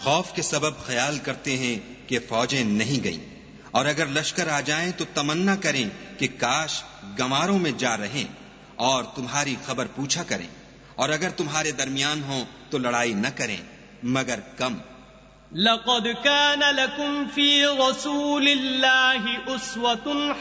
खौफ के सबब ख्याल करते हैं कि फौजें नहीं गईं, और अगर लश्कर आ जाएं तो तमन्ना करें कि काश गमारों में जा रहें और तुम्हारी खबर पूछा करें, और अगर तुम्हारे दरमियान हो तो लड़ाई न करें मगर कम। लक़द कान लकुम फ़ी रसूलिल्लाहि उस्वतुन